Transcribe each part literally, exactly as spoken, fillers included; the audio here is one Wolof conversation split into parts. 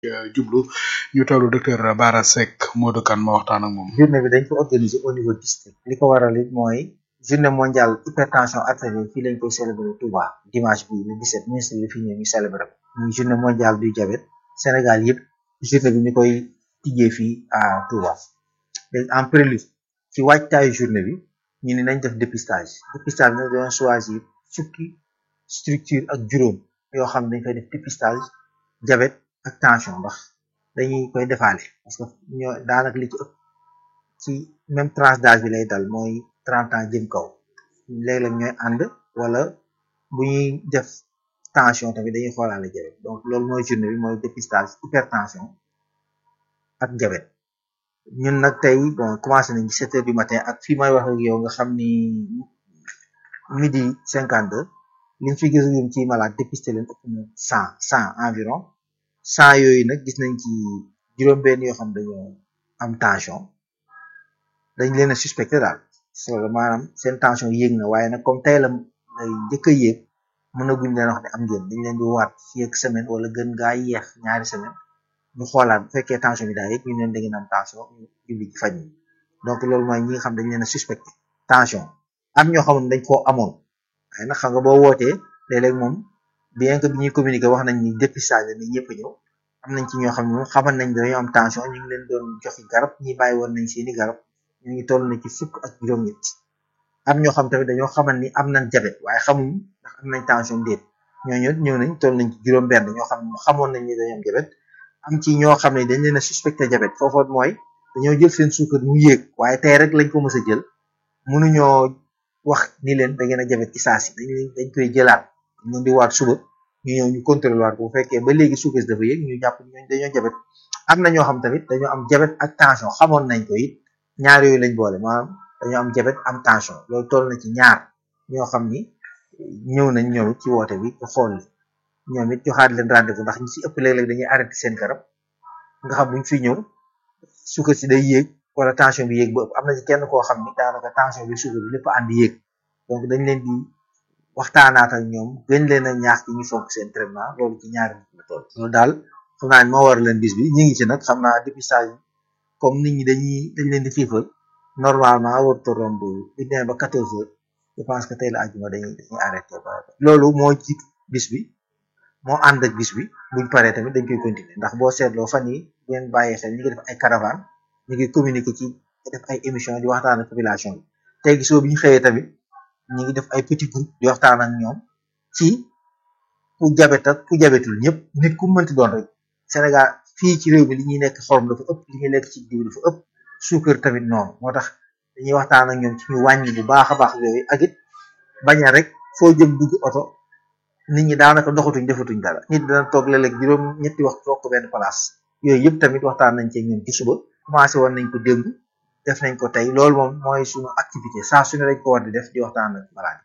jublu ñu teewlu docteur Bara Seck Modou Kane ma waxtaan ak moom. journée bi dañ ko organiser au niveau district li ko waral it mooy journée mondiale hypertension artérielle fii lañ koy célébrer Touba dimanche bi le dix-sept ministre bi fi ñëw ñu célébrer ko muy journée mondiale du diabète Sénégal yëpp journée bi ñu koy tijjee fii à Touba léegi en prélude ci waajtaayu journée bi ñu ne nañ def dépistage dépistage bi dañoo choisir fukki structure ak juróom yoo xam ne dañ koy def dépistage diabète ak tension ndax dañuy koy defaale parce que ñoo daanaka li ci ëpp ci même tranche d'âge bi lay dal mooy trente ans jëm kaw léeg-léeg ñooy ànd wala bu ñuy def tension tamit dañuy xoolaale diabète donc loolu mooy journée bi mooy dépistage hypertension ak diabète ñun nag tey bon commencé nañ ci sept heures du matin ak fii may wax ak yow nga xam ni midi cinquante deux liñ fi gis ci malade dépisté leen ëpp na cent cent environ cent yooyu nag gis nañ ci juróom-benn yoo xam dañoo am tension dañ leen a suspecté daal solo maanaam seen tension yéeg na waaye nag comme tey la lay njëkk a yéeg mën na guñ leen wax ne am ngeen dañ leen di waat fii ak semaine wala gën ngaa yeex ñaari semaine ñu xoolaat bu fekkee tension bi daa yéeg ñu leen da ngeen am tension ñu jubli ci faj mi donc loolu mooy ñi nga xam dañ leen a suspecté tension am ñoo xam ne dañ koo amoon waaye nag xam nga boo wootee léeg-léeg moom bien que bi ñuy communiquer wax nañ ni dépistage ni ñëpp ñëw am nañ ci ñoo xam ne moom xamal nañ dañoo am tension ñu ngi leen doon joxi garab ñi bàyyi woon nañ seeni garab ñu ngi toll na ci fukk ak juróom-ñett am ñoo xam tamit dañoo xamal ni am nañ diabète waaye xamuñ ndax am nañ tension déet ñooñu ñëw nañ toll nañ ci juróom-benn ñoo xam ne xamoon nañ ni dañoo am diabète am ci ñoo xam ne dañ leen a suspecté diabète foofu mooy dañoo jël seen suukar mu yéeg waaye tey rek lañ ko mës a jël mënuñoo wax ni leen da ngeen a diabète ci saa si dañ leen dañ koy jëlaat ñu di waat suba ñu ñëw ñu contrôler waat bu fekkee ba léegi suukar dafa yéeg ñu jàpp ñooñu dañoo diabète am na ñoo xam tamit dañoo am diabète ak tension xamoon nañ ko it ñaar yooyu lañ boole maanaam dañoo am diabète am tension loolu toll na ci ñaar ñoo xam ni ñëw nañ ñëw ci woote bi ñu xool li ñoom it joxaat leen rendez-vous ndax ñi ci ëpp léeg-léeg dañuy arrêté seen garab nga xam buñ fi ñëw suukar si day yéeg wala tension bi yéeg ba ëpp am na ci kenn koo xam ni daanaka tension bi suukar bi lépp ànd yéeg donc dañ leen di waxtaanaat ak ñoom gën leen a ñaax ci ñu fonk seen traitement loolu ci ñaari nit la toll loolu daal xam naa moo war leen bis bi ñu ngi ci nag xam naa dépistage comme nit ñi dañuy dañ leen di xiifal normalement warut a romb bu demee ba quatorze heures je pense que tey la àjjuma dañuy dañuy arrêté ba loolu moo ci bis bi moo ànd ak bis bi buñ paree tamit dañ koy continuer ndax boo seetloo fan yi bu ngeen bàyyee xel ñu ngi def ay caravane ñu ngi communiquer ci def ay émission di waxtaan ak population bi tey gisoo bi ñu xëyee tamit ñu ngi def ay petit groupe di waxtaan ak ñoom ci ku diabète ak ku diabètul ñëpp nit ku mënti doon rek Sénégal fii ci réew mi li ñuy nekk xorom dafa ëpp li ñuy lekk ci diw dafa ëpp suukar tamit noonu moo tax dañuy waxtaan ak ñoom ci ñu wàññi bu baax a baax yooyu ak it bañ a rek foo jëm dugg oto nit ñi daanaka doxatuñ defatuñ dara nit dana toog léeg-léeg juróom ñetti waxtu toog ko benn place yooyu yëpp tamit waxtaan nañ ci ñoom ci suba commencé woon nañ ko démb def nañ ko tey loolu moom mooy suñu activité saa su ne dañ ko war di def di waxtaan ak malade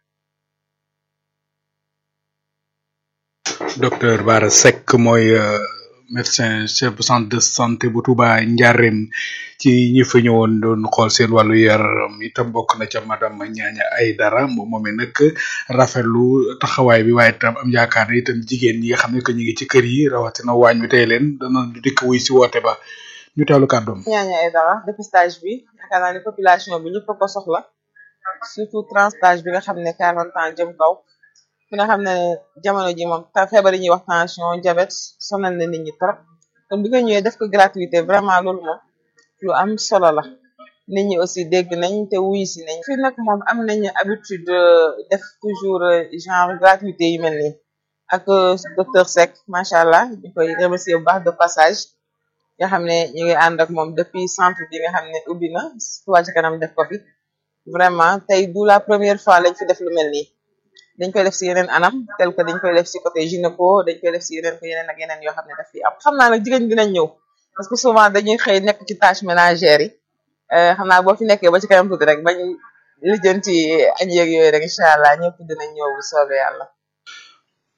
docteur Bara Seck mooy médecin chef de centre de santé bu Touba Ndiarème ci ñi fa ñëwoon doon xool seen wàllu yaram itam bokk na ca madame Ñaaña Aydara moom moomee nag rafetlu taxawaay bi waaye itam am yaakaar ne itam jigéen ñi nga xam ne que ñu ngi ci kër yi rawatina waañ bi tey leen dana dikk wuy si woote ba ñu teewlu kàddoom. Ñaaña Aydara dépistage bi yaakaar naa ne population bi ñëpp ko soxla surtout tranche d'âge bi nga xam ne quarante ans jëm kaw fi nga xam ne jamono ji moom feebar yi ñuy wax tension diabète sonal na nit ñi trop kon bi nga ñëwee def ko gratuité vraiment loolu moom lu am solo la nit ñi aussi dégg nañ te wuy si nañ fi nag moom am nañu habitude def toujours genre gratuité yu mel nii ak docteur Seck macha allah ñu koy remercier bu baax de passage nga xam ne ñu ngi ànd ak moom depuis centre bi nga xam ne ubbi na Touba Ca Kanam def ko fi vraiment tey du la première fois lañ fi def lu mel nii dañ koy def si yeneen anam tel que dañ koy def si côté gynéco dañ koy def si yeneen ko yeneen ak yeneen yoo xam ne daf fi am xam naa nag jigéen dinañ ñëw parce que souvent dañuy xëy nekk ci tâche ménagère yi xam naa boo fi nekkee ba ci kanam tuuti rek bañ lijjanti añ yeeg yooyu rek incha allah ñëpp dinañ ñëw bu soobee yàlla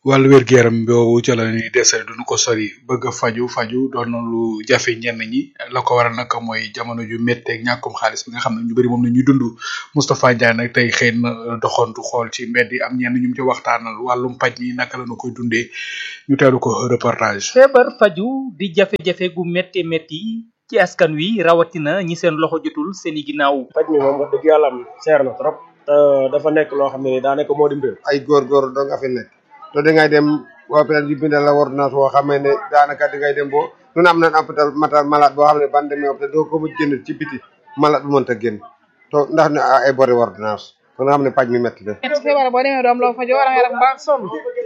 wàllu wér-gu-yaram boobu ca la ñuy dese duñu ko sori bëgg a faju faju doon na lu jafe ñenn ñi la ko waral nag mooy jamono ju métteeg ñàkkum xaalis bi nga xam ne ñu bëri moom la ñuy dund Moustapha Ndiaye nag tey xëy na doxantu xool ci mbedd yi am ñenn ñu ci waxtaanal wàllum paj mi naka la ñu koy dundee ñu teelu ko reportage. feebar faju di jafe-jafe gu métti métti ci askan wi rawatina ñi seen loxo jotul seen i ginnaaw. paj mi moom wax dëgg yàlla am seer na trop te dafa nekk loo xam ne daa nekk moo di mbir ay góor-góor doo nga fi nekk te dangay dem hôpital yi bindal la ordonnance boo xamee ne daanaka dangay dem boo nun am nañ hôpital matal malade boo xam ne ban demee hôpital doo ko mu génn ci biti malade bu mënta génn to ndax ne ay bori ordonnance kon nga xam ne paj mi métti na feebar boo demee doom loo fa jox war nga def ba sonn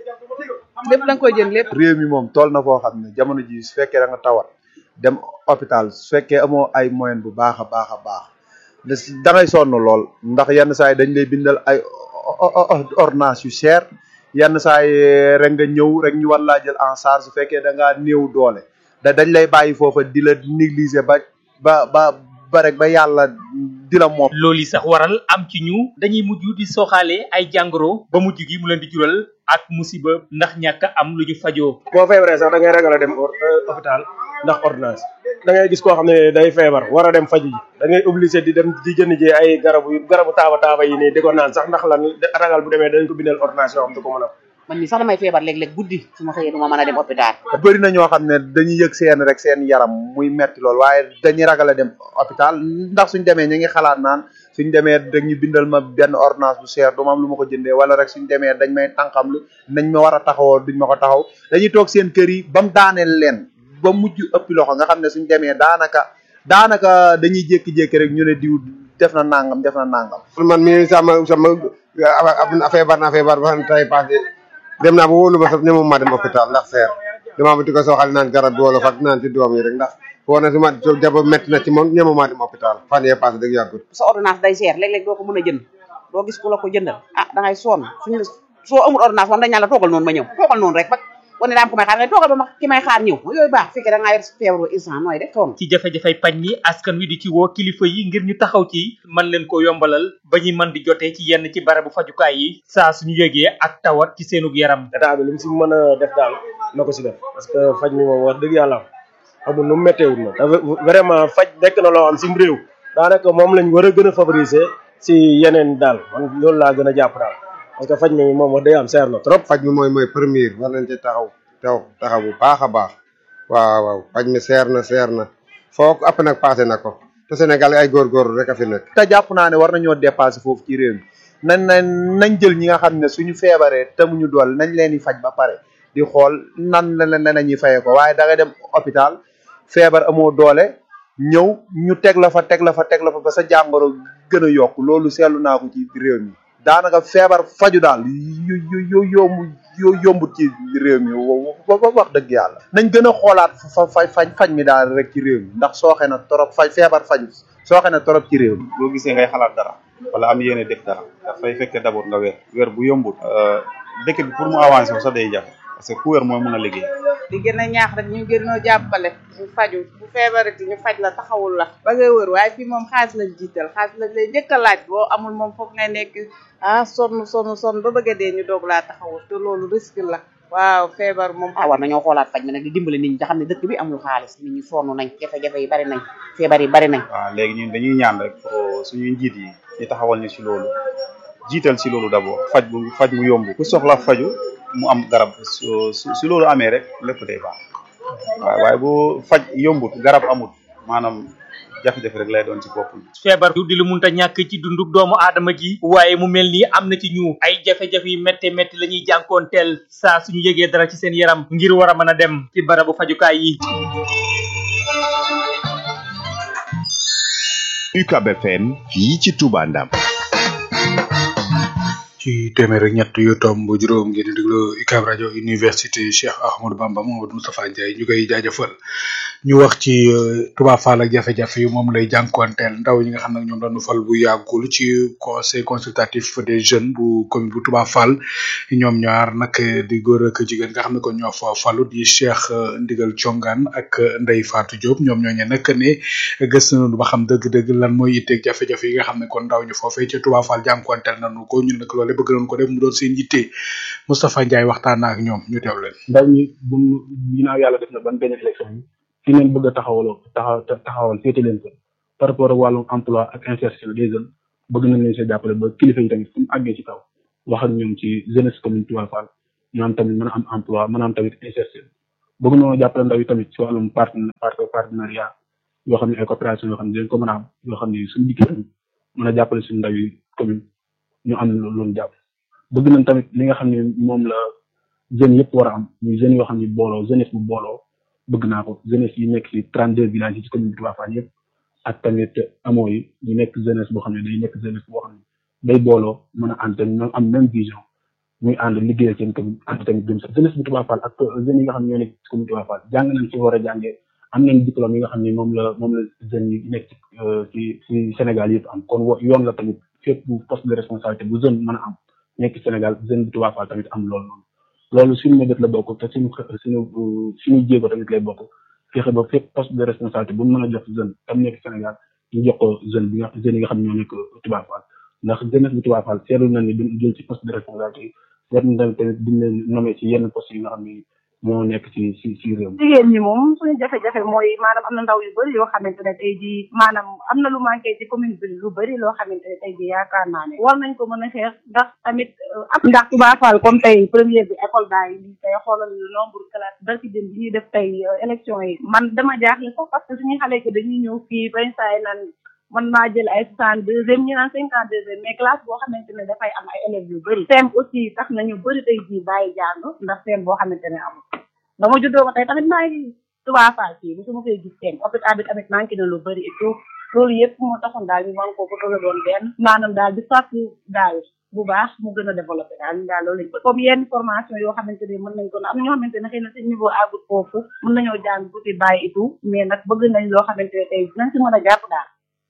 lépp da nga koy jël lépp. réew mi moom toll na foo xam ne jamono ji su fekkee da nga tawat dem hôpital su fekkee amoo ay moyen bu baax a baax a baax da ngay sonn lool ndax yenn saa yi dañ lay bindal ay ordonnance yu cher yenn saa yi rek nga ñëw rek ñu war laa jël en charge su fekkee da ngaa néew doole da dañ lay bàyyi foofa di la négliger ba ba ba ba rek ba yàlla di la moom. loolu sax waral am ci ñu dañuy mujj di soxaale ay jàngoro ba mujj gi mu leen di jural ak musiba ndax ñàkk am lu ñu fajoo. boo feebaree sax da ngay ragal a dem hôpital ndax ordonnance da ngay gis koo xam ne day feebar war a dem faju ji da ngay obligé di dem di jënd ji ay garabu garabu taaba taaba yi nii di ko naan sax ndax lan ragal bu demee dañ ko bindal ordonnance yoo xam du ko mën a. man mi sax damay feebar léeg-léeg guddi su ma xëyee du ma mën a dem hôpital. bëri na ñoo xam ne dañuy yëg seen rek seen yaram muy metti lool waaye dañuy ragal a dem hôpital ndax suñ demee ñu ngi xalaat naan suñ demee dañu bindal ma benn ordonnance bu cher du ma am lu ma ko jëndee wala rek suñ demee dañ may tànqam lu nañ ma war a taxawoo duñ ma ko taxaw dañuy toog seen kër yi ba mu daaneel leen ba mujj ëppi loxo nga xam ne suñ demee daanaka daanaka dañuy jékki-jékki rek ñu ne diw def na nangam def na nangam. man mii sama sama feebar naa feebar ba xam ne tay passé dem naa ba wóolu ma sax ñemuma dem hôpital ndax seer damaa ba di ko soxal naan garab bi wala fat naan ci doom yi rek ndax foo na si ma jaba métti na ci moom ñemuma dem hôpital fan yee passé dëgg yàggut sa ordonnance day seer léeg-léeg doo ko mën a jënd doo gis ku la ko jëndal ah da ngay sonn suñu la soo amul ordonnance moom dañ naan la toogal noonu ma ñëw toogal noonu rek ba wane daa am ku may xaar ngay toogal ba ma ki may xaar ñëw yooyu baax fekkee da ngaa yor feebaru instant nooy def sonn ci jafe-jafey paj mi askan wi di ci woo kilifa yi ngir ñu taxaw ci man leen ko yombalal ba ñuy mën di jotee ci yenn ci barabu fajukaay yi saa suñu yëgee ak tawat ci seenug yaram. état bi li mu si mën a def daal na ko si def parce que faj mi moom wax dëgg yàlla amul nu mu métteewul na te vraiment faj nekk na loo xam si réew daanaka moom lañ war a gën a favoriser si yeneen daal man loolu laa gën a jàpp daal parce que faj mi moom wax dëgg am seer na trop. faj mi mooy mooy première war nañ ci taxaw taw taxaw bu baax a baax waaw waaw faj mi seer na seer na foo ko app nag passé na ko te Sénégal ay góorgóorlu rek a fi nekk. te jàpp naa ne war nañoo dépassé foofu ci réew mi nañ nañ nañ jël ñi nga xam ne suñu feebaree te mu ñu dool nañ leen di faj ba pare di xool nan la la ñuy fayee ko waaye da ngay dem hôpital feebar amoo doole ñëw ñu teg la fa teg la fa teg la fa ba sa jàngoro gën a yokk loolu seetlu naa ko ci réew mi daanaka feebar faju daal yu yu yu yomb yu yombut ci réew mi wax dëgg yàlla nañ gën a xoolaat fa faj faj faj mi daal rek ci réew mi ndax sooxe na torop faj feebar faju sooxe na torop ci réew mi. boo gisee ngay xalaat dara wala am yéene def dara dafay fekk d'abord nga wér wér bu yombut dëkk bi pour mu avancer sax day jafe parce que ku wér mooy mën a liggéey. di gën a ñaax rek ñu gën a jàppale ñu faju bu feebarati ñu faj la taxawul la ba ngay wër waaye fii moom xaalis lañ jiital xaalis lañ lay njëkk a laaj boo amul moom foog ngay nekk ah sonn sonn sonn ba bëgg a dee ñu doog laa taxawul te loolu risque la waaw feebar moom ah war nañoo xoolaat faj mi nag di dimbale nit ñi nga xam ne dëkk bi amul xaalis nit ñi sonn nañ jafe-jafe yi bari nañ feebar yi bari nañ. waaw léegi ñun dañuy ñaan rek suñuy njiit yi ñu taxawal ñu si loolu jiital si loolu d'abord faj bu faj mu yomb ku soxla faju mu am garab su su loolu amee rek lépp day baax waaw waaye bu faj yombut garab amut maanaam jafe-jafe rek lay doon ci bopp feebar du di lu munta ñàkk ci dunduk doomu aadama gi waaye mu mel ni am na ci ñu ay jafe-jafe yu métte métti la ñuy jànkoonteel saa suñu yëgee dara ci seen yaram ngir war a mën a dem ci barabu fajukaay yi. U C A B F M fii ci Touba Ndam. ci téeméer ak ñett yu tomb juróom ngeen di déglu U C A B rajo université Cheikh Ahmadou Bamba Mamadou Moustapha Ndiaye ñu koy jaajëfal ñu wax ci Touba Fall ak jafe-jafe yi moom lay jànkuwanteel ndaw ñi nga xam ne ñoom lañu fal bu yàggul ci conseil consultatif des jeunes bu commune bu Touba Fall ñoom ñaar nag di góor ak jigéen nga xam ne kon ñoo fa falu di Cheikh Ndigal Thiongan ak Ndeye Fatou Diop ñoom ñooñu nag ne gëstu nañu ba xam dëgg-dëgg lan mooy yitteeg jafe-jafe yi nga xam ne kon ndaw ñu foofee ci Touba Fall jànkuwanteel nañu ko ñun nag loole bëgg nañu ko def mu doon seen yitte Moustapha Ndiaye waxtaan na ak ñoom ñu teew leen. ndaw ñi bu ginnaaw yàlla def na ban benn élection yi fi ngeen bëgg a taxawaloo taxaw taxawal féete leen ko par rapport ak wàllum emploi ak insertion des jeunes bëgg nañ leen see jàppale ba kilifa yi tamit fu mu àggee ci kaw wax ak ñoom ci jeunesse commune Touba Fall ñu am tamit mën a am emploi mën a am tamit insertion bëgg nañoo jàppale ndaw yi tamit ci wàllum partenariat yoo xam ne ay coopération yoo xam ne dañ ko mën a am yoo xam ne suñu dikkee tamit mën a jàppale suñu ndaw yi commune ñu am loolu jàpp bëgg nañ tamit li nga xam ne moom la jeunes yëpp war a am muy jeunes yoo xam ne booloo jeunesse bu booloo bëgg naa ko jeunesse yi nekk ci trente-deux villages yi ci commune Touba Fall yëpp ak tamit amoo yi ñu nekk jeunesse boo xam ne day nekk jeunesse boo xam ne day booloo mën a ànd tamit am même vision muy ànd liggéeyal seen commune ànd tamit gëm sax jeunesse bu Touba Fall ak jeunes yi nga xam ne ñoo nekk ci commune Touba Fall jàng nañ ci war a jàngee am nañ diplôme yi nga xam ne moom la moom la jeunes yi nekk ci ci Sénégal yëpp am kon yoon la tamit fépp bu poste de responsabilité bu jeune mën a am nekk Sénégal jeune bu Touba Fall tamit am loolu noonu loolu suñu mébét la bokk te suñu suñu suñu jéego tamit lay bokk fexe ba fépp poste de responsabilité bu mu mën a jox jeune tam nekk Sénégal ñu jox ko jeune bi nga jeune yi nga xam ne ñoo nekk Touba Fall ndax jeunesse bu Touba Fall seetlu na ni duñ jël ci poste de responsabilité seetlu na tamit duñ leen nommé ci yenn poste yi nga xam ne moo nekk ci ci ci réew mi. jigéen ñi moom suñu jafe-jafe mooy maanaam am na ndaw yu bëri yoo xamante ne tey jii maanaam am na lu manqué ci commune bi lu bëri loo xamante ne tey jii yaakaar naa ne war nañ ko mën a xeex ndax tamit am ndax Touba Fall comme tey première bi école baa yi nii tey xoolal le nombre classe barki jën bi ñuy def tey élection yi man dama jaaxle ko parce que suñuy xale ko dañuy ñëw fii bañ saay naan man maa jël ay soixante deuxième ñu naan cinquante deuxième mais classe boo xamante ne dafay am ay élèves yu bëri sem aussi tax nañu bëri tey jii bàyyi jàng ndax sem boo xamante ne amul ba ma juddoo ba tey tamit maa ngi Touba Fall fii bu su ma koy gis sem hôpital bi tamit manqué na lu bëri et tout loolu yëpp moo taxoon daal ñu man ko ko doon doon benn maanaam daal di fàttali daal bu baax mu gën a développé daal ñu daal loolu lañ ko comme yenn formation yoo xamante ne mën nañ ko am na ñoo xamante ne xëy na seen niveau àggut foofu mën nañoo jàng bu fi bàyyi et tout mais nag bëgg nañ loo xamante ne tey nañ si mën a jàpp daal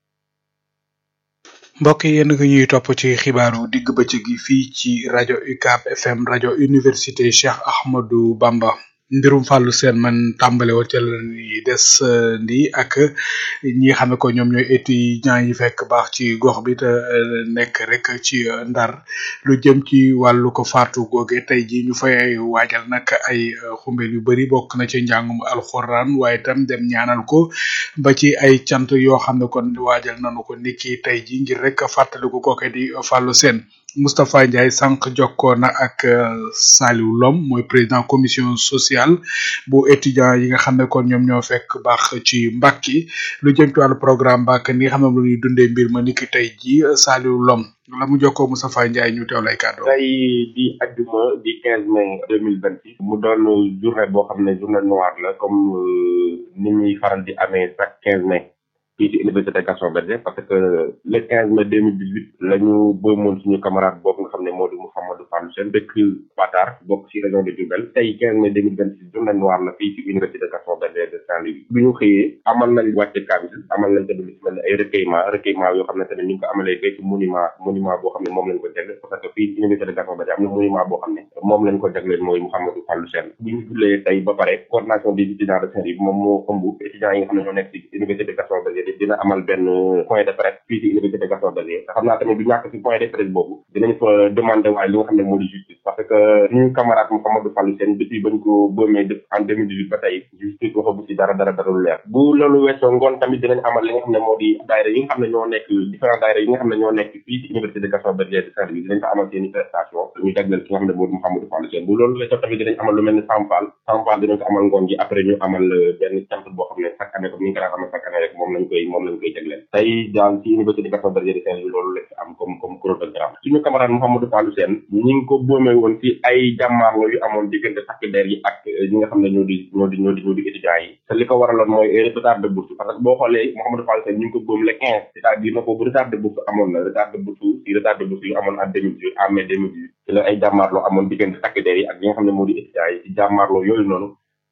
mbokk yi yéen nga ñuy topp ci xibaaru digg bëccëg gi fii ci rajo U C A B F M rajo université Cheikh Ahmadou Bamba mbirum Fallou Sène man tàmbale woon ca la ni des ndi ak ñi nga xam ne ko ñoom ñooy étudiants yi fekk baax ci gox bi te nekk rek ci Ndar lu jëm ci wàllu ko faatu googe tey ji ñu fay waajal nag ay xumbeel yu bari bokk na ci njàngum alxuraan waaye tam dem ñaanal ko ba ci ay cant yoo xam ne kon waajal nañu ko niki tey ji ngir rek fàttaliku kooke di Fallou Sène Moustapha Ndiaye sànq jokkoo na ak Saliou Lom mooy président commission sociale bu étudiant yi nga xam ne kon ñoom ñoo fekk baax ci Mbàkki lu jëm ci wàllu programme bak ni nga xam ne lu ñuy dundee mbir ma niki tey ji Saliou Lom la mu jokkoo Moustapha Ndiaye ñu teew lay kàddu tey di ajjuma di quinze mai deux mille vingt six mu doon journée boo xam ne journée noire la comme ni ñuy faral di amee chaque quinze mai fii ci université Gaston Berger parce que le quinze mai deux mille dix huit la ñu boomoon suñu camarade boobu nga xam ne moo di Mouhamadou Fallou Sène dëkk Patar bokk ci région de Diourbel tey quinze mai deux mille vingt six journée noire la fii ci université Gaston Berger de Saint-Louis bi ñu xëyee amal nañ wàcce kaamil amal nañ tamit lu ci mel ne ay recueillement recueillement yoo xam ne tamit ñu ngi ko amalee fii ci monument monument boo xam ne moom lañ ko jagle parce que fii ci université de Gaston Berger am na monument boo xam ne moom lañ ko jagleen mooy Mouhamadou Fallou Sène bu ñu jullee tey ba pare coordination des étudiants de Saint-Louis moom moo ëmb étudiants yi nga xam ne ñoo nekk ci université de Gaston Berger dina amal benn point de presse fii ci université Gaston Berger xam naa tamit du ñàkk ci point de presse boobu dinañ fa demander waaye li nga xam ne moo di justice parce que suñu camarade Mouhamadou Fallou Sène depuis bañ ko boomee def en deux mille dix huit ba tey justice waxagu ci dara dara dara lu leer bu loolu weesoo ngoon tamit dinañ amal li nga xam ne moo di daayira yi nga xam ne ñoo nekk différents daayira yi nga xam ne ñoo nekk fii ci université de Gaston Berger de Saint-Louis dinañ fa amal seen i prestation ñu jagleel ki nga xam ne moo di Mouhamadou Fallou Sène bu loolu weesoo tamit dinañ amal lu mel ni Sampal Sampal dinañ ko amal ngoon gi après ñu amal benn cant boo xam ne chaque année comme ni ñu ko daan amal chaque année rek moom lañ koy moom lañ koy jagleel tey daal ci université Gaston Berger de Saint-Louis loolu lañ fi am comme comme chronogramme suñu camarade Mouhamadou Fallou Sène ñi ngi ko boomee woon ci ay jàmmaarloo yu amoon diggante takk der yi ak ñi nga xam ne ñoo di ñoo di ñoo di ñoo di étudiants yi te li ko waraloon mooy retard de bourse parce que boo xoolee Mouhamadou Fallou Sène ñu ngi ko boom le quinze c'est-à-dire na ko bu retard de bourse amoon na retard de bourse ci retard de bourse yu amoon en deux mille dix-huit en mai deux mille dix-huit ci la ay jàmmaarloo amoon diggante takk der yi ak ñi nga xam ne moo di étudiants yi ci jàmmaarloo yooyu noonu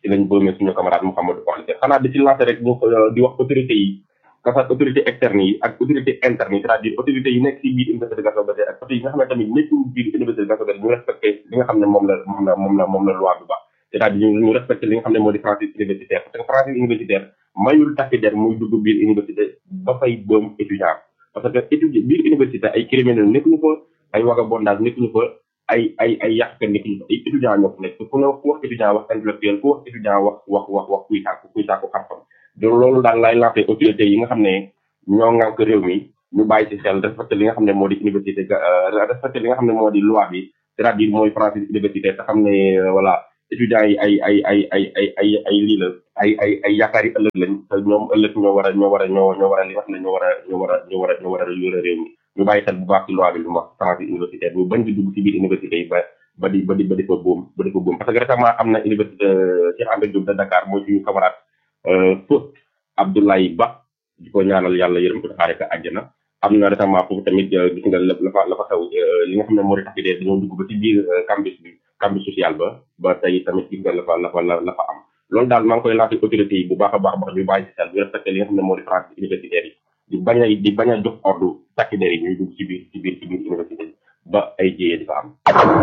ci lañ boomee suñu camarade Mouhamadou Konté xanaa di ci lancer rek ñu di wax autorité yi kasa autorité externe yi ak autorité interne yi c'est-à-dire autorité yi nekk ci biir université Gaston Berger ak autorité yi nga xam ne tamit nekkuñu biir université Gaston Berger ñu respecté li nga xam ne moom la moom la moom la moom la loi bi ba c'est-à-dire ñu ñu respecté li nga xam ne moo di franchise universitaire parce que franchise universitaire mayul takk der muy dugg biir université ba fay boom étudiant parce que étudiant biir université ay criminel nekkuñu fa ay vagabondage nekkuñu fa ay ay ay yàqkat nekkuñu fa ay étudiant ñoo fa nekk ku ne ku wax étudiant wax intellectuel ku wax étudiant wax wax wax wax kuy sàkku kuy sàkku xam-xam donc loolu daal lay lancé autorité yi nga xam ne ñoo ŋànk réew mi ñu bàyyi ci xel respecté li nga xam ne moo di université respecté li nga xam ne moo di loi bi c'est-à-dire mooy franchise université te xam ne voilà étudiants yi ay ay ay ay ay ay ay lii la ay ay ay yaakaar yi ëllëg lañ te ñoom ëllëg ñoo war a ñoo war a ñoo ñoo war a li nga xam ne ñoo war a ñoo war a ñoo war a ñoo war a yore réew mi ñu bàyyi xel bu baax ci loi bi lu mu wax franchise universitaire ñu bañ di dugg ci biir université yi ba ba di ba di ba di fa boom ba di fa boom parce que récemment am na université Cheikh Anta Diop de Dakar mooy suñu camarade Feu Abdoulaye Ba di ko ñaanal yàlla yërëm ko xaare ko àjjana am na récemment foofu tamit gis nga la fa la fa xew li nga xam ne moo di takk dee dañoo dugg ba ci biir campus bi campus social ba ba tey tamit gis nga la fa la fa la fa am loolu daal maa ngi koy lancé autorité yi bu baax a baax baax ñu bàyyi ci xel ñu respecté li nga xam ne moo di franchise universitaire yi di bañ a di bañ a jox ordre takk der yi ñuy dugg ci biir ci biir ci biir université ba ay jiyee di fa am.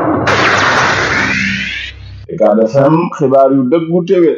Ucab F M xibaar yu dëggu téwé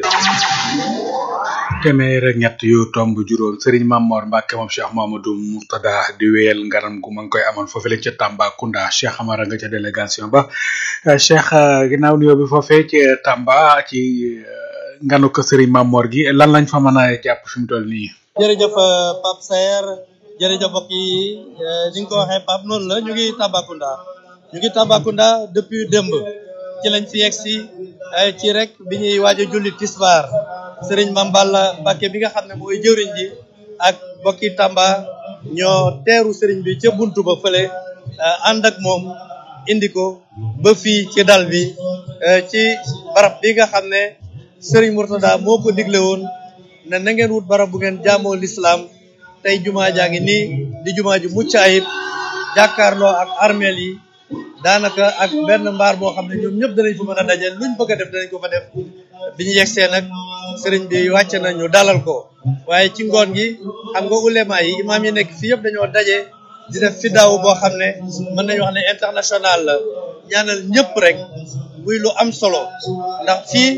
téeméer ak ñett yu tomb juróom Serigne Mamor Mbacke moom Cheikh Mamadou Mourtada di wéyal ngaram gu ma ngi koy amoon foofu la ca Tambacounda Cheikh Amara nga ca délégation ba Cheikh ginnaaw nuyoo bi foofee ci Tamba ci nganu ko Serigne Mamor gi lan lañ fa mën a jàpp fi mu toll nii. jërëjëf Pape Saer jërëjëf mbokk yi ni nga ko waxee Pape noonu la ñu ngi Tambacounda ñu ngi Tambacounda depuis démb ci lañ fi yegg si ci rek bi ñuy waaj a julli tisbaar Serigne Mamballa Mbacke bi nga xam ne mooy jëwriñ ji ak mbokki Tamba ñoo teeru Serigne bi ca buntu ba fële ànd ak moom indi ko ba fii ci dal bi ci barab bi nga xam ne Serigne Mourtada moo ko digle woon ne na ngeen wut barab bu ngeen jaamoo l'islam tey jumaa jaa ngi nii di jumaa ju mucc ayib jàkkaarloo ak armeel yi daanaka ak benn mbaar boo xam ne ñoom ñëpp danañ fa mën a daje luñ bëgg a def danañ ko fa def bi ñu yegsee nag sëriñ bi wàcc na ñu dalal ko waaye ci ngoon gi xam nga ulema yi imaam yi nekk fii yëpp dañoo daje di def fi daaw boo xam ne mën nañu wax ne international la ñaanal ñëpp rek muy lu am solo ndax fii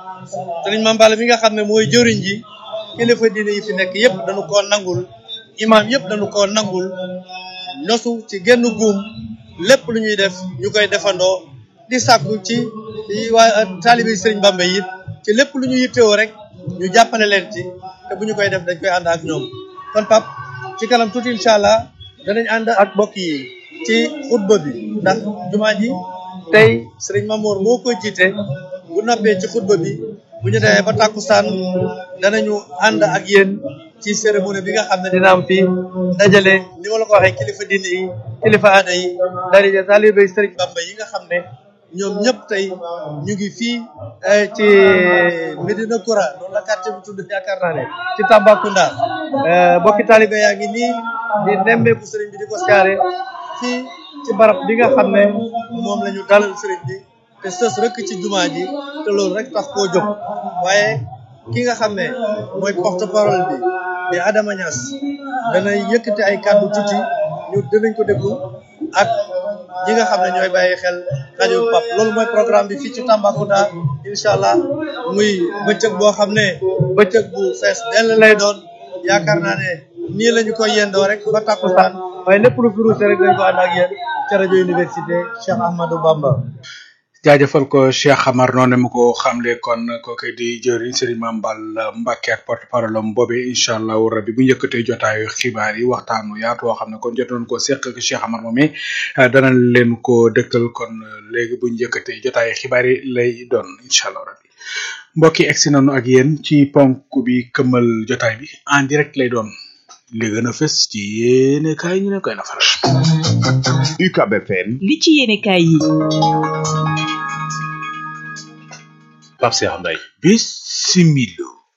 sëriñ Mamballa mi nga xam ne mooy jëriñ ji kilifa diine yi fi nekk yëpp dañu koo nangul imaam yëpp dañu koo nangul nosu ci genn guum lépp lu ñuy def ñu koy defandoo di sàkku ci waa taalibi Serigne Bamba yi ci lépp lu ñu yittewoo rek ñu jàppale leen ci te bu ñu koy def dañ koy ànd ak ñoom kon pap ci kanam tuuti incha allah danañ ànd ak mbokk yi ci xutba bi ndax jumaa ji tey Serigne Mamour moo ko jiite bu noppee ci xutba bi bu ñu demee ba tàkkusaan danañu ànd ak yéen ci cérémonie bi nga xam ne dina am fii dajale ni ma la ko waxee kilifa diine yi kilifa aada yi darija taalibe Serigne Bamba yi nga xam ne ñoom ñëpp tey ñu ngi fii ci Medina Koura loolu la quartier bi tudd yaakaar naa ne ci Tambacounda bokki taalibe yaa ngi nii di nemmeeku Serigne bi di ko siyaare fii ci barab bi nga xam ne moom la ñu dalal Serigne bi te sës rek ci jumaa ji te loolu rek tax koo jóg waaye ki nga xam ne mooy porte parole bi di Adama Niass dana yëkkati ay kàddu tuuti ñu dinañ ko déglu ak ñi nga xam ne ñooy bàyyi xel rajo Pap loolu mooy programme bi fii ci Tambacounda incha allah muy bëccëg boo xam ne bëccëg bu fees dell lay doon yaakaar naa ne nii la ñu koy yendoo rek ba takkusaan waaye lépp lu fi ruuse rek dañ ko ànd ak yéen ca rajo université Cheikh Ahmadou Bamba. jaajëfal ko Cheikh Amar noonu mu ko xamle kon kooku di jëriñ Serigne Mamballa Mbacke ak porte parole am boobe incha allahu rabbi bu njëkkatee jotaayu xibaar yi waxtaanu yaatu woo xam ne kon jotoon ko seq ak Cheikh Amar moom danañ leen ko dëgtal kon léegi bu njëkkatee jotaayu xibaar yi lay doon incha allahu rabbi mbokk yi egsi nañu ak yéen ci ponk bi këmmal jotaay bi en direct lay doon li gën a fës ci yéene kaay ñu ne koy na faral. Ucab F M li ci yéene kaay yi. Pape Cheikh Mbaye bisimilo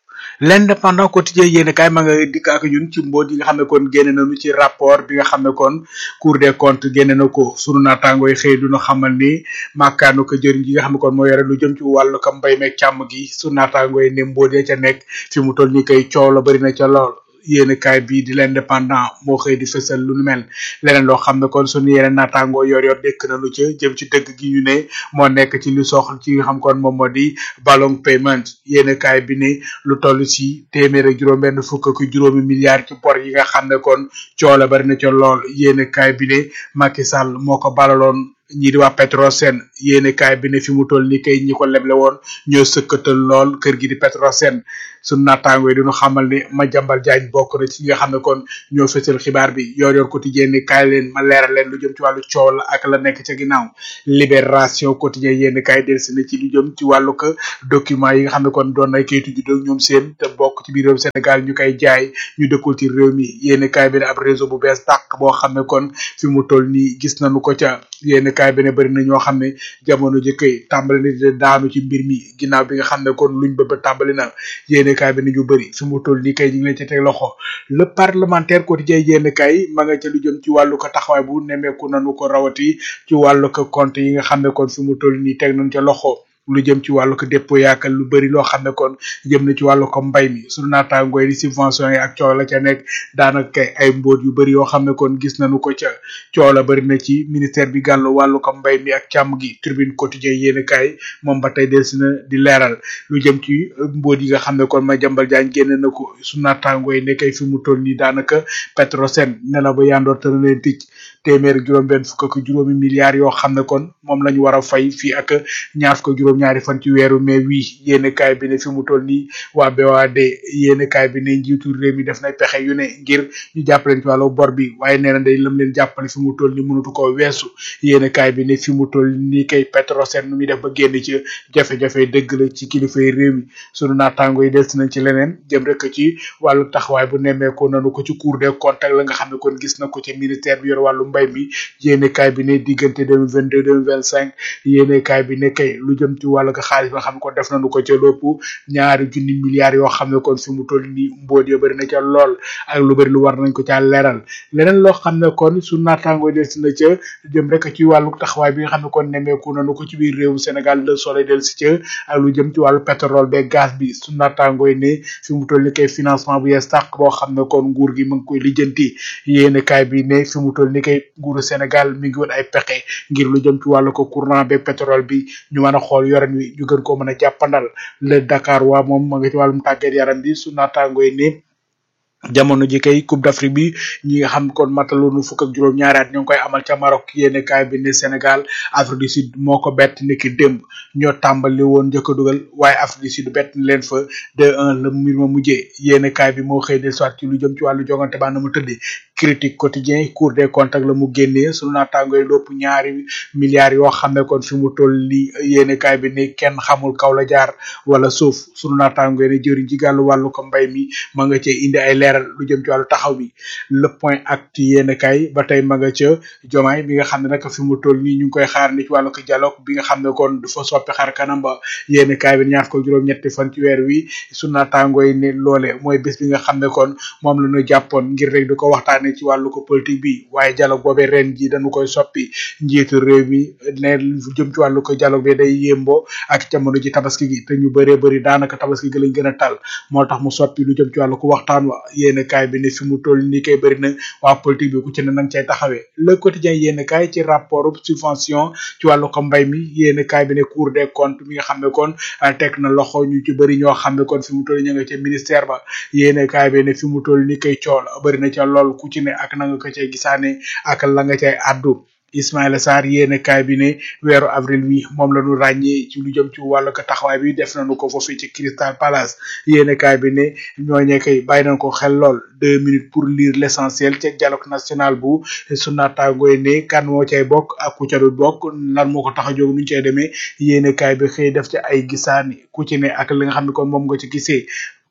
l'indépendant quotidien yéen kaay ma nga dikk ak ñun ci mboot yi nga xam ne kon génne nañu ci rapport bi nga xam ne kon cour des comptes génne na ko sunu naataango yi xëy duñu xamal ni màkkaanu ko jëriñ yi nga xam ne kon moo yore lu jëm ci wàllu ko mbay meeg càmm gi sunu naataango yi ne mboot ya ca nekk fi mu toll ni kay coow la bari na ca lool yéen kaay bii di l'indépendant moo xëy di fësal lu nu mel leneen loo xam ne kon sunu yeneen naataangoo yor yor dekk na lu ca jëm ci dëgg gi ñu ne moo nekk ci lu soxla ci nga xam kon moom moo di ballon payment yéen kaay bi ne lu toll si téeméer ak juróom benn fukk ak juróomi milliards ci bor yi nga xam ne kon coola bari na ca lool yéen kaay bi ne Macky Sall moo ko balaloon ñi di waa Petrosen yéene kaay bi ne fi mu toll ni kay ñi ko leble woon ñoo sëkkatal lool kër gi di Petrosen sunu naataango yi duñu xamal ni Madiambal Diagne bokk na ci ñi nga xam ne kon ñoo fësal xibaar bi yor yor quotidien ni kaay leen ma leeral leen lu jëm ci wàllu coow la ak la nekk ca ginnaaw libération quotidien yéen kaay delsi na ci lu jëm ci wàllu ko document yi nga xam ne kon doon nay kayitu juddu ñoom seen te bokk ci biir réew Sénégal ñu koy jaay ñu dëkkul ci réew mi yéen kaay bi ne ab réseau bu bees tàq boo xam ne kon fi mu toll nii gis nañu ko ca yéen kaay bi ne bëri na ñoo xam ne jamono jëkkëy tàmbali na di daanu ci mbir mi ginnaaw bi nga xam ne kon luñ bëgg tàmbali na yéen kaay bi ne ñu bëri fi mu toll nii kay ñu ngi leen ci teg loxo le parlementaire quotidien yéen kaay ma nga ca lu jëm ci wàllu ko taxawaay bu nemmeeku nanu ko rawati ci wàllu ko compte yi nga xam ne kon fi mu toll nii teg nañ ca loxo lu jëm ci wàllu ko dépôt yaakal lu bari loo xam ne kon jëm na ci wàllu ko mbay mi sunu naataangoo yi di subvention yi ak coow la ca nekk daanaka kay ay mbóot yu bari yoo xam ne kon gis nañu ko ca coow la bari na ci ministère bi gàllu wàllu ko mbay mi ak càmm gi tribune quotidien yéen kaay moom ba tey delsi na di leeral lu jëm ci mbóot yi nga xam ne kon Madiambal Diagne génne na ko sunu naataangoo yi ne kay fi mu toll nii daanaka Petrosen ne la ba yandoor te na leen tëj téeméer juróom benn fukk ak juróomi milliards yoo xam ne kon moom lañu war a fay fii ak ñaar fukk juróom ñaari fan ci weeru mai wii yéen kaay bi ne fi mu toll nii waa B O A D yéen kaay bi ne njiitu réew mi def na pexe yu ne ngir ñu jàppaleen ci wàllu bor bi waaye nee na day lam leen jàppale fi mu toll nii mënatu koo weesu yéen kaay bi ne fi mu toll nii kay Petrosen nu muy def ba génn ci jafe-jafe dëgg la ci kilifay réew mi sunu naataango yi des nañ ci leneen jëm rek ci wàllu taxawaay bu nemmeekoo nanu ko ci Cour des comptes la nga xam ne kon gis na ko ci ministère bi yor wàllu mbay mi yéene kaay bi ne diggante deux mille vingt deux deux mille vingt cinq yéene kaay bi ne kay lu jëm ci wàllu xaalis ba xam ne kon def nañu ko ca lépp ñaari junni milliards yoo xam ne kon fi mu toll nii mbóot ya bëri na ca lool ak lu bëri lu war nañ ko caa leeral leneen loo xam ne kon su naataangoo des na ca jëm rek ci wàllu taxawaay bi nga xam ne kon nemeeku nañu ko ci biir réewu Sénégal le soleil del si ca ak lu jëm ci wàllu pétrole be gaz bi su naataangoo yi ne fi mu toll ni kay financement bu yees tàq boo xam ne kon nguur gi mu ngi koy lijjanti yéene kaay bi ne fi mu toll ni kay nguuru Sénégal mi ngi woon ay pexe ngir lu jëm ci wàllu ko courant be pétrole bi ñu mën a xool yoren wi ñu gën ko mën a jàppandal le Dakar waa moom ma nga ci wàllum tàggat yaram bi su naataangoo yi ne jamono ji kay coupe d'Afrique bi ñi nga xam kon mataloonu fukk ak juróom ñaari at ñu ngi koy amal ca Maroc yéene kaay bi ne Sénégal Afrique du Sud moo ko bett niki démb ñoo tàmbali woon njëkk a dugal waaye Afrique du Sud bett na leen fa deux un la mbir ma mujjee yéene kaay bi moo xëy del soit ci lu jëm ci wàllu jongante ba na mu tëddee critique quotidien Cour des comptes la mu génnee sunu naataangoo yi lopp ñaari milliards yoo xam ne kon fi mu toll li yéene kaay bi ne kenn xamul kaw la jaar wala suuf sunu naataangoo yi ne jëriñ ci gàllu wàllu ko mbay mi ma nga cee indi ay leeral lu jëm ci wàllu taxaw bi le point actu yéene kaay ba tey ma nga ca jomaay bi nga xam ne nag fi mu toll nii ñu ngi koy xaar ni ci wàllu ko dialogue bi nga xam ne kon dafa soppi xar kanam ba yéene kaay bi ñaar ko juróom ñetti fan ci weer wi sunu naataangoo yi ne loole mooy bés bi nga xam ne kon moom la ñu jàppoon ngir rek di ko waxtaane ci wàllu ko politique bi waaye dialogue boobee ren ji dañu koy soppi njiitu réew mi ne jëm ci wàllu ko dialogue bi day yémbo ak jamono ji tabaski gi te ñu bëree bëri daanaka tabaski gi lañ gën a tal moo tax mu soppi lu jëm ci wàllu ko waxtaan wa yéene kaay bi ne fi mu toll nii kay bëri na waa politique bi ku ci ne nang cay taxawee le quotidien yéene kaay ci rapport subvention ci wàllu ko mbay mi yéene kaay bi ne Cour des comptes mi nga xam ne kon teg na loxo ñu ci bëri ñoo xam ne kon fi mu toll ñu nga ca ministère ba yéene kaay bi ne fi mu toll nii kay cool bëri na ca lool ku ci ne ak na nga ko cay gisaane ak la nga cay addu Ismaïla Sarr yéene kaay bi ne weeru avril wi moom la ñu ràññee ci lu jëm ci wàllu ko taxawaay bi def nañu ko foofu ci Crystal Palace yéene kaay bi ne ñooñee kay bàyyi nañ ko xel lool deux minutes pour lire l'essentiel ca dialogue national bu su naataangooy ne kan moo cay bokk ak ku ca dul bokk lan moo ko tax a jóg nu ñu cay demee yéene kaay bi xëy def ci ay gisaani ku ci ne ak li nga xam ne kon moom nga ci gisee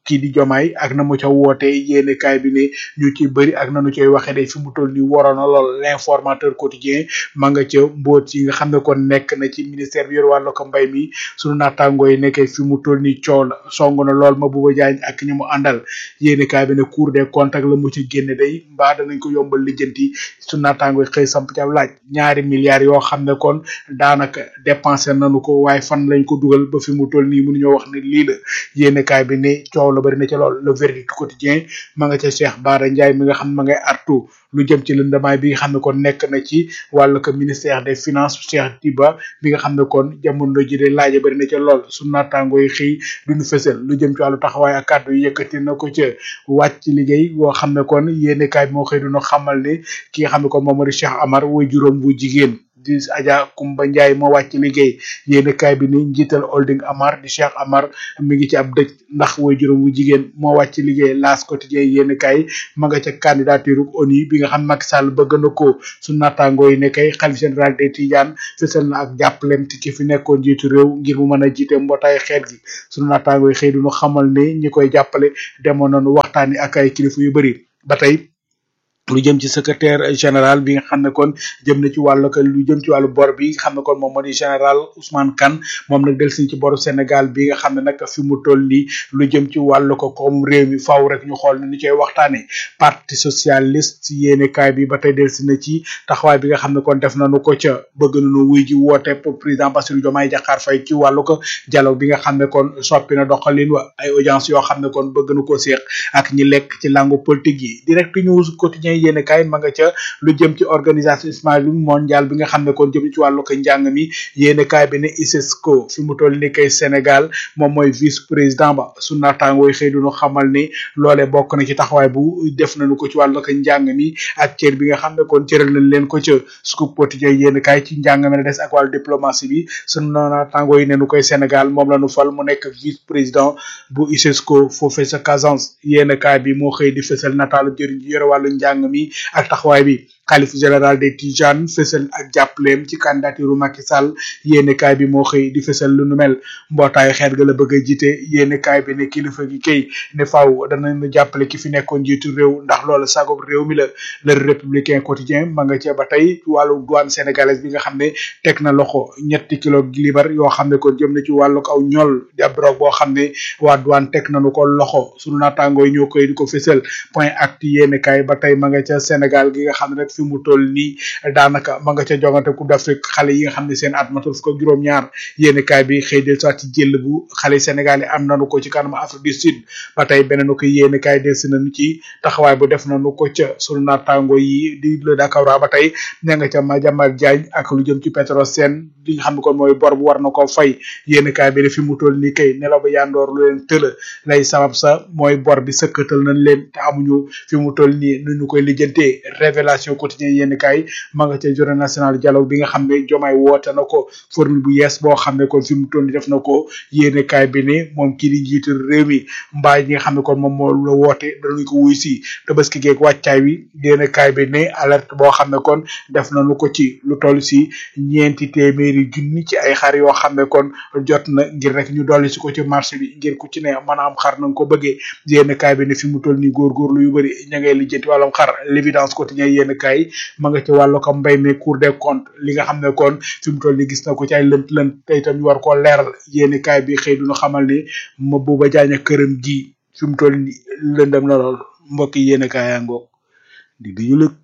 kii di jomaay ak na mu ca woote yéene kaay bi ne ñu ci bëri ak nanu coy waxe day fi mu toll ni waroon na lool l'informateur quotidien ma nga ca mbóot yi nga xam ne kon nekk na ci ministère bi yor wàllu ko mbay mi sunu naataangoo yi nekkee fi mu toll ni coow la song na lool ma buba jaañ ak ñi mu àndal yéene kaay bi ne cour des comptes ak la mu ci génne day mbaa danañ ko yombal lijjanti sunu naataangoo yi xëy samp ca laaj ñaari milliards yoo xam ne kon daanaka dépensé nañu ko waaye fan lañ ko dugal ba fi mu toll nii mënuñoo wax ne lii la yéene kaay bi ne coow la bari na ca lool le verdict quotidien ma nga ca Cheikh Bara Ndiaye mi nga xam ma ngay artu lu jëm ci lëndamaay bi nga xam ne kon nekk na ci wàllu ko ministère des finances Cheikh Diba bi nga xam ne kon jamono ji de laaje bari na ca lool su naataangoo yi xëy duñu fësal lu jëm ci wàllu taxawaay ak kàddu yi yëkkati na ko ca wàcc liggéey boo xam ne kon yéene kaay bi moo xëy duñu xamal ne ki nga xam ne kon moom mooy Cheikh Amar way juróom bu jigéen di Adja Kumba Ndiaye moo wàcc liggéey yéene kaay bi ni njiital holding Amar di Cheikh Amar mi ngi ci ab dëj ndax way juróom wu jigéen moo wàcc liggéey L'As quotidien yéene kaay ma nga ca candidature ONU bi nga xam Macky Sall bëgg na ko su naataangoo yi ne kay xalif général des Tidianes fësal na ak jàppalem ci ki fi nekkoon njiitu réew ngir mu mën a jiite mbootaay xeet gi su naataangoo yi xëy duñu xamal ne ñi koy jàppale demoon nañu waxtaani ak ay kilifa yu bëri ba tey lu jëm ci secrétaire général bi nga xam ne kon jëm na ci wàllu ko lu jëm ci wàllu bor bi nga xam ne kon moom moo di général Ousmane Kane moom nag dellusi ci boru Sénégal bi nga xam ne nag fi mu toll nii lu jëm ci wàllu ko comme réew mi faaw rek ñu xool ne ni koy waxtaanee parti socialiste yéene kaay bi ba tey dellusi na ci taxawaay bi nga xam ne kon def nañu ko ca bëgg nañu wuy ji woote président Bassirou Diomaye Diakhar Faye ci wàllu ko dialogue bi nga xam ne kon soppi na doxalin wa ay audience yoo xam ne kon bëgg na ko seeq ak ñi lekk ci langue politique yi direct news quotidien yéene kaay ma nga ca lu jëm ci organisation islamique mondial bi nga xam ne kon jëm ci wàllu ko njàng mi yéene kaay bi ne ISESCO fi mu toll ni kay Sénégal moom mooy vice président ba su naataangooy xëy duñu xamal ni loole bokk na ci taxawaay bu def nañu ko ci wàllu ko njàng mi ak cër bi nga xam ne kon cëral nañ leen ko ca scoop quotidien yéene kaay ci njàng mi la des ak wàllu diplomatie bi su naataangooy ne nu koy Sénégal moom la nu fal mu nekk vice président bu ISESCO foofee sa Casance yéene kaay bi moo xëy di fësal nataalu jëriñ ji yore wàllu njàng mi ak taxawaay bi xalif général des Tidianes fësal ak jàppaleem ci candidature Macky Sall yéene kaay bi moo xëy di fësal lu nu mel mbootaayu xeet ga la bëgg a jiite yéene kaay bi ne kilifa gi kay ne faaw danañu jàppale ki fi nekkoon jiitu réew ndax loolu sagob réew mi la le républicain quotidien ma nga ca ba tey wàllu douane sénégalaise bi nga xam ne teg na loxo ñetti kilo libar yoo xam ne kon jëm na ci wàllu aw ñol di ab drogue boo xam ne waa douane teg nañu ko loxo sunu naataangoo yi ñoo koy di ko fësal point actu yéene kaay ba tey ma nga ca Sénégal gi nga xam ne rek fi mu toll nii daanaka ma nga ca jongante coupe d'Afrique xale yi nga xam ne seen at matul fukk ak juróom-ñaar yéeni kaay bi xëy del soit ci jël bu xale Sénégal yi am nañu ko ci kanam Afrique du Sud ba tey beneen ko yéeni kaay del si nañu ci taxawaay bu def nañu ko ca sunu naataango yi di le Dakar ba tey ña nga ca Madiambal Diagne ak lu jëm ci Petrosen li nga xam ne kon mooy bor bu war na ko fay yéeni kaay bi fi mu toll nii kay nelaw ba yandoor lu leen tëla lay sabab sa mooy bor bi sëkkatal nañ leen te amuñu fi mu toll nii nu ñu koy lijjantee révélation quotidien yéeni kaay ma nga ca journée nationale dialogue bi nga xam ne Diomaye woote na ko formule bu yees boo xam ne kon fi mu toll nii def na ko yéeni kaay bi ne moom kii di njiitu réew mi mbaa yi nga xam ne kon moom moo la woote dañu ko wuy si tabaski geeg wàccaay wi yéeni kaay bi ne alerte boo xam ne kon def nañu ko ci lu toll si ñeenti téeméeri junni ci ay xar yoo xam ne kon jot na ngir rek ñu dolli si ko ci marché bi ngir ku ci ne mën a am xar na nga ko bëggee yéeni kaay bi ne fi mu toll nii góorgóorlu yu bëri ña ngay lijjanti wàllum xar l'évidence quotidien yéeni kaay ma nga ci wàllu ko mbay mi cour des comptes li nga xam ne kon fi mu toll nii gis na ko ci ay lënt lënt te itam ñu war koo leeral yéeni kaay bi xëy duñu xamal ni ma buuba jaañ ak këram gi fi mu toll nii lëndam na lool mbokk yi yéeni kaay yaa ngoog di bi ñu lëg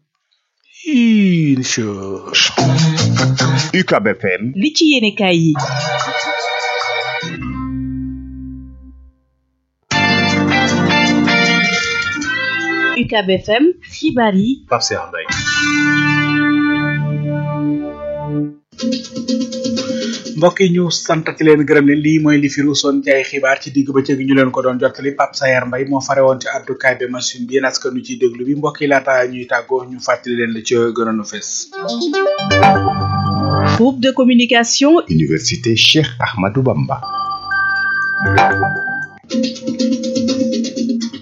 incha U C A B F M li ci yéene kaay yi U C A B F M xibaar yi Pape Cheikh Mbaye mbokk yi ñu santati leen gërëm leen lii mooy li fi ruusoon ci ay xibaar ci digg bëccëg ñu leen ko doon jottali Pape Sayar Mbaye moo fare woon ci àddukaay bi machine bi yéen askan ñu ciy déglu bi mbokk yi laata ñuy tàggoo ñu fàttali leen la ca gënoon a fees. Groupe de communication Université Cheikh Ahmadou Bamba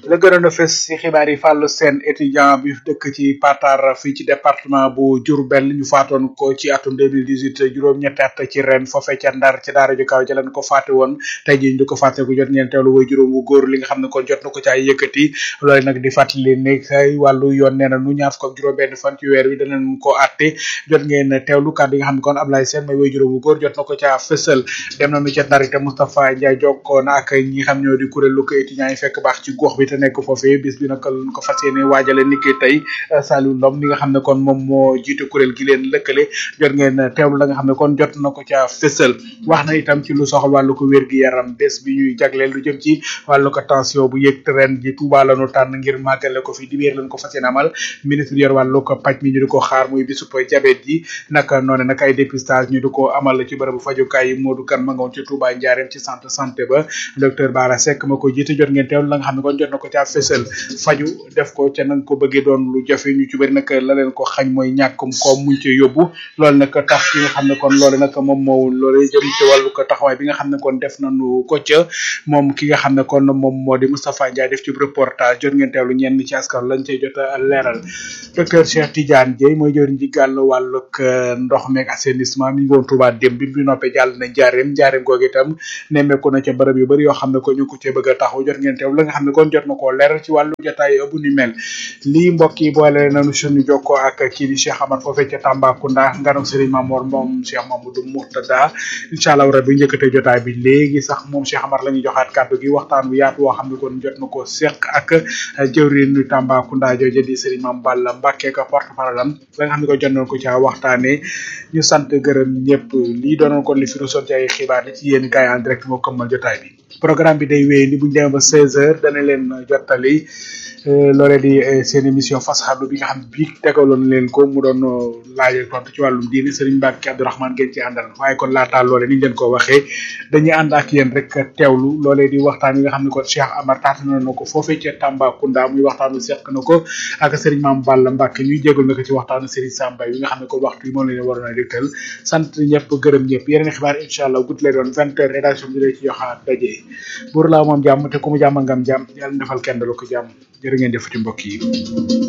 la gënoon a fës ci xibaar yi Fallou Sène étudiant bi dëkk ci Patar fii ci département bu Diourbel ñu faatoon ko ci atum deux mille dix-huit juróom-ñetti at ci ren foofee ca Ndar ci daara ju kaw ja lañ ko faate woon tey jii ñu ko fàtte ko jot ngeen teewlu way juróom wu góor li nga xam ne kon jot na ko ci ay yëkkati loolu nag di fàttali ne kay wàllu yoon nee na nu ñaar fukk ak juróom benn fan ci weer wi danañ ko àtte jot ngeen teewlu kàddu yi nga xam ne kon Ablaye Sène may way juróom wu góor jot na ko ca fësal dem nañu ca Ndar itam Moustapha Ndiaye jokkoo na ak ñi xam ñoo di kuréelu ko étudiants yi fekk baax ci gox bi te nekk foofee bis bi nag lañ ko fas yéene waajale ni ki tey Saliou Ndom li nga xam ne kon moom moo jiite kuréel gi leen lëkkale jot ngeen teewlu la nga xam ne kon jot na ko ca fësal wax na itam ci lu soxal wàllu ko wér gi yaram bés bi ñuy jagleel lu jëm ci wàllu ko tension bu yëg ren ji Touba lañu tànn ngir màggale ko fi dibeer lañ ko fas yéene amal ministre bi yor wàllu ko paj mi ñu di ko xaar muy bisub diabète ji naka noonu nag ay dépistage ñu di ko amal ci bërëbu fajukaay yi Modou Kane ma nga woon ci Touba Ndiarème ci centre santé ba docteur Bara Seck ma ko jiite jot ngeen teewlu la nga xam ne kon jot na ko ca fësal faju def ko ca nanga ko bëggee doon lu jafe ñu ci bëri nag la leen ko xañ mooy ñàkkum koom muñ ci yóbbu loolu nag tax ki nga xam ne kon loolu nag moom moo loolu jëm ci wàllu ko taxawaay bi nga xam ne kon def nañu ko ca moom ki nga xam ne kon moom moo di Moustapha Ndiaye def ci reportage jot ngeen teewlu ñenn ci askan lañ cay jot a leeral docteur Cheikh Tidiane Dieye mooy jëriñ ji gàll wàllug ndox meeg assainissement mi ngi woon Touba démb bi bi noppee jàll na njaareem njaareem googu itam nemmeeku na ca bërëb yu bëri yoo xam ne ko ñu ko cee bëgg a taxaw jot ngeen teewlu la nga xam ne kon jot na koo leeral ci wàllu jotaay bu ni mel lii mbokk yi boole nañu suñu jokkoo ak kii di Cheikh Amar foofee ca Tambacounda nganam Serigne Mamour moom Cheikh Mamadou Mourtada incha allah rabbi njëkkatee jotaay bi léegi sax moom Cheikh Amar la ñuy joxaat kàddu gi waxtaan bu yaatu woo xam ne kon jot na ko seq ak jëwriñu Tambacounda jooje di Serigne Mame Balla Mbacké ka porte-parole am la nga xam ne ko jot nañ ko ca waxtaanee ñu sant gërëm ñëpp lii doonoon kon li fi rusoon ci ay xibaar li ci yéen kaay en direct moo këmmal jotaay bi programme bi day wéy ni buñ demee ba seize heures dana leen jottali loolee di seen émission Fasxalu bi nga xam bi tegaloon leen ko mu doon laaj tontu ci wàllum diine Serigne Mbacke Abdourahmane ngeen ci àndal waaye kon laataa loolee niñ leen ko waxee dañuy ànd ak yéen rek teewlu loolee di waxtaan wi nga xam ne kon Cheikh Amar taatana na ko foofee ca Tambacounda muy waxtaanu seq na ko ak Serigne Mame Balla Mbacke ñuy jégal na ko ci waxtaanu Serigne Samba yi nga xam ne ko waxtu yi moom la ñu waroon a dégtal sant ñëpp gërëm ñëpp yeneen xibaar incha allah guddi lay doon vingt heures rédaction bi lay ci joxaat daje buur laa moom jàmm te ku mu jàmm ngam jàmm yàlla defal kenn dalu ko jàmm jërë ngeen jëf ci mbokk yi